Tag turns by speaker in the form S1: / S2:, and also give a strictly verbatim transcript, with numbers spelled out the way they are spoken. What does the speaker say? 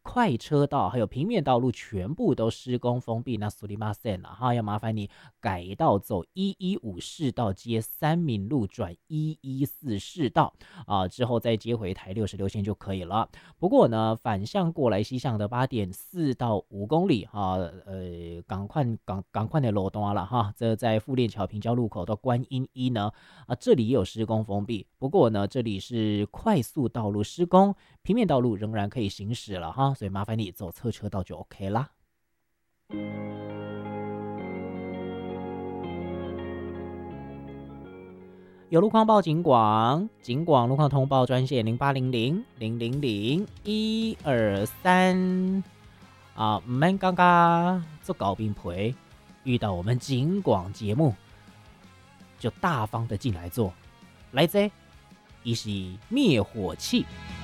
S1: 快车道还有平面道路全部都施工封闭，那苏里马线了哈，要麻烦你改道走一一五市道接三民路转一一四市道啊，之后再接回台六十六线就可以了。不过呢，反向过来西向的八点四到五公里哈，呃，赶快赶赶快的路段了哈，这在富链桥平交路口到观音一呢啊，这里也有施工封闭，不过呢，这里是快速道路施工，平面道路仍然可以行驶了哈，所以麻烦你走侧车道就 OK 啦。有路况报警广，警广路况通报专线零八零零零零零一二三啊，唔免刚刚做搞冰陪，遇到我们警广节目就大方的进来做，来这，一是灭火器。